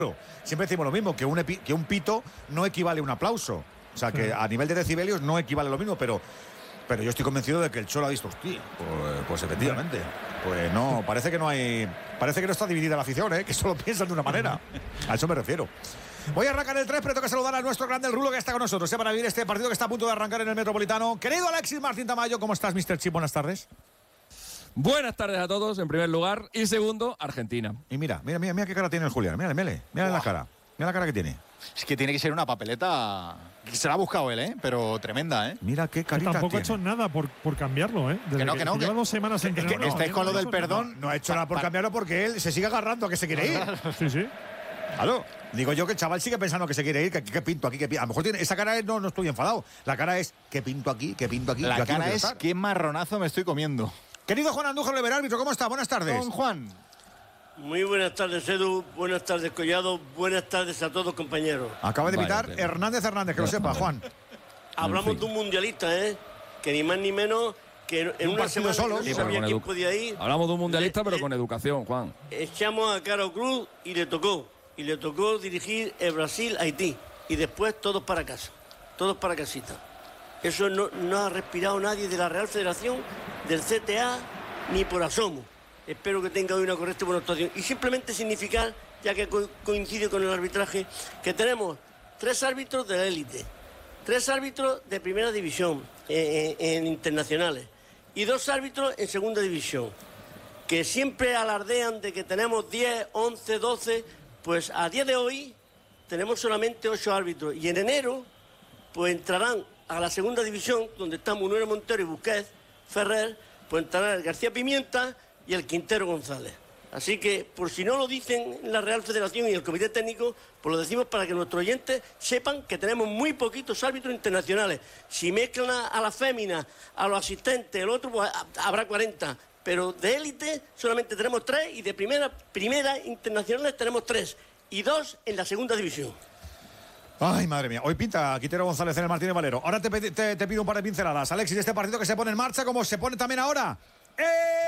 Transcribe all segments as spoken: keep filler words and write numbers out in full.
Siempre decimos lo mismo, que un, epi, que un pito no equivale a un aplauso. O sea, que a nivel de decibelios no equivale lo mismo, pero, pero yo estoy convencido de que el Cholo ha visto, hostia, pues, pues efectivamente. Pues no, parece que no hay. Parece que no está dividida la afición, ¿eh? Que solo piensan de una manera. A eso me refiero. Voy a arrancar el tres, pero tengo que saludar a nuestro grande el Rulo que está con nosotros, ¿eh? Para vivir este partido que está a punto de arrancar en el Metropolitano. Querido Alexis Martín Tamayo, ¿cómo estás, mister Chip? Buenas tardes. Buenas tardes a todos, en primer lugar. Y segundo, Argentina. Y mira, mira, mira, mira qué cara tiene el Julián. Mira, mira, mira la cara. Mira la cara que tiene. Es que tiene que ser una papeleta que se la ha buscado él, ¿eh? Pero tremenda, ¿eh? Mira qué carita tampoco tiene. ha hecho nada por, por cambiarlo, ¿eh? Desde que no, que no. que lleva que, dos semanas es que entrenando. estáis no, con lo no del ha perdón. No ha hecho nada por pa, cambiarlo porque él se sigue agarrando a que se quiere ir. Sí, sí. Claro. Digo yo que el chaval sigue pensando que se quiere ir, que, que pinto aquí, que pinto. A lo mejor tiene, esa cara es, no, no estoy enfadado. La cara es que pinto aquí, que pinto aquí. La yo aquí cara no es estar. qué marronazo me estoy comiendo. Querido Juan Andújar Oliver, árbitro, ¿cómo está? Buenas tardes. Don Juan. Muy buenas tardes, Edu. Buenas tardes, Collado. Buenas tardes a todos, compañeros. Acaba de invitar Vale, Hernández Hernández, que lo sepa, Juan. Hablamos de un mundialista, ¿eh? Que ni más ni menos que en Un una partido semana solo. no Sí, sabía pero quién con podía ir. Hablamos de un mundialista, Le- pero le- con educación, Juan. Echamos a Caro Cruz y le tocó. Y le tocó dirigir el Brasil-Haití. Y después todos para casa. Todos para casita. Eso no, no ha respirado nadie de la Real Federación, del C T A, ni por asomo. Espero que tenga hoy una correcta y buena actuación. Y simplemente significar, ya que co- coincide con el arbitraje, que tenemos tres árbitros de la élite, tres árbitros de primera división eh, eh, en internacionales y dos árbitros en segunda división, que siempre alardean de que tenemos diez, once, doce, pues a día de hoy tenemos solamente ocho árbitros. Y en enero, pues entrarán a la segunda división, donde están Manuel Montero y Busquets Ferrer, pues entrarán el García Pimienta y el Quintero González. Así que, por si no lo dicen la Real Federación y el Comité Técnico, pues lo decimos para que nuestros oyentes sepan que tenemos muy poquitos árbitros internacionales. Si mezclan a, a la fémina, a los asistentes, el otro, pues a- habrá cuarenta. Pero de élite solamente tenemos tres y de primera, primera internacionales tenemos tres y dos en la segunda división. Ay, madre mía. Hoy pinta Quintero González en el Martínez Valero. Ahora te, pedi- te, te pido un par de pinceladas, Alexis, de este partido que se pone en marcha, como se pone también ahora. ¡El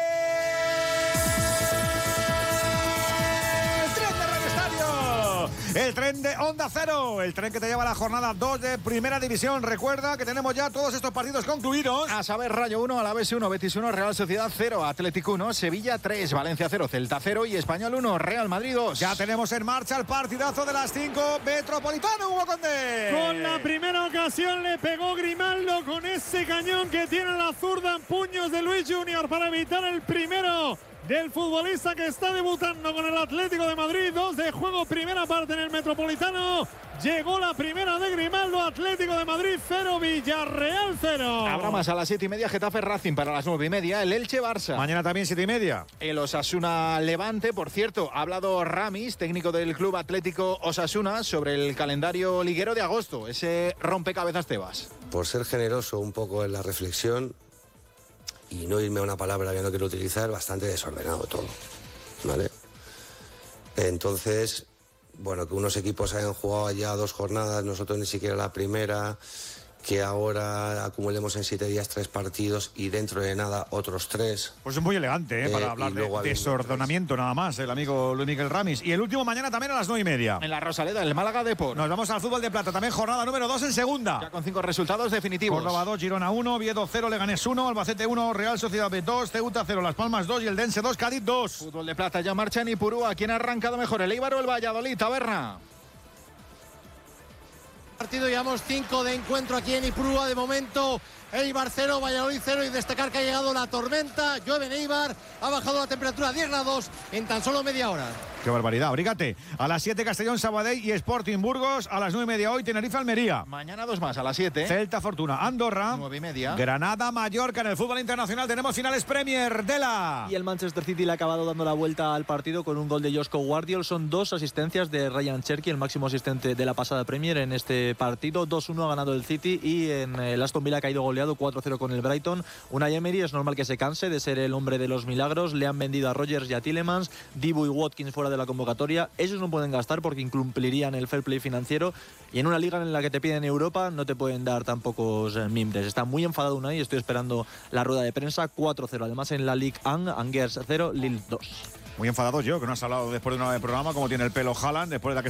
tren de Radio Estadio! El tren de Onda Cero. El tren que te lleva a la jornada dos de Primera División. Recuerda que tenemos ya todos estos partidos concluidos. A saber, Rayo uno, Alavés uno, Betis uno, Real Sociedad cero, Atlético uno, Sevilla tres, Valencia cero, Celta cero y Español uno, Real Madrid dos. Ya tenemos en marcha el partidazo de las cinco, Metropolitano, Hugo Conde. Con la primera ocasión le pegó Grimaldo con ese cañón que tiene la zurda en puños de Luis Junior para evitar el primero del futbolista que está debutando con el Atlético de Madrid. Dos de juego, primera parte en el Metropolitano. Llegó la primera de Grimaldo, Atlético de Madrid cero, Villarreal cero. Habrá más a las siete y media, Getafe Racing para las nueve y media, el Elche Barça. Mañana también siete y media. El Osasuna Levante, por cierto, ha hablado Ramis, técnico del Club Atlético Osasuna, sobre el calendario liguero de agosto, ese rompecabezas Tebas. Por ser generoso un poco en la reflexión y no irme a una palabra que no quiero utilizar, bastante desordenado todo, ¿vale? Entonces, bueno, que unos equipos hayan jugado ya dos jornadas, nosotros ni siquiera la primera, que ahora acumulemos en siete días tres partidos y dentro de nada otros tres. Pues es muy elegante, ¿eh? Eh, Para y hablar de luego habiendo desordenamiento nada más, el amigo Luis Miguel Ramis. Y el último mañana también a las nueve y media. En la Rosaleda, el Málaga Depor. Nos vamos al fútbol de plata, también jornada número dos en segunda. Ya con cinco resultados definitivos. Córdoba dos, Girona uno, Oviedo cero, Leganés uno, Albacete uno, Real Sociedad B dos, Ceuta cero, Las Palmas dos y el Dense dos, Cádiz dos. Fútbol de plata ya marcha en Ipurúa. ¿Quién ha arrancado mejor, el Eibar o el Valladolid? Taberna. Partido, llevamos cinco de encuentro aquí en Ipurúa de momento. Eibar cero, Valladolid cero y destacar que ha llegado la tormenta. Llueve en Eibar, ha bajado la temperatura a diez grados en tan solo media hora. Qué barbaridad, abrígate. A las siete Castellón, Sabadell y Sporting Burgos. A las nueve y media hoy Tenerife, Almería. Mañana dos más, a las siete. Celta, Fortuna, Andorra. Nueve y media. Granada, Mallorca. En el fútbol internacional tenemos finales Premier de la... Y el Manchester City le ha acabado dando la vuelta al partido con un gol de Josko Guardiol. Son dos asistencias de Ryan Cherky, el máximo asistente de la pasada Premier en este partido. dos uno ha ganado el City y en el Aston Villa ha caído goleado cuatro cero con el Brighton. Unai Emery es normal que se canse de ser el hombre de los milagros. Le han vendido a Rodgers y a Tielemans, Dibu y Watkins fuera de la convocatoria. Ellos no pueden gastar porque incumplirían el fair play financiero. Y en una liga en la que te piden Europa no te pueden dar tan pocos eh, mimbres. Está muy enfadado Unai, estoy esperando la rueda de prensa. cuatro cero. Además en la Ligue uno, Angers cero, Lille dos. Muy enfadado yo, que no has hablado después de una hora de programa, como tiene el pelo Haaland, después de la que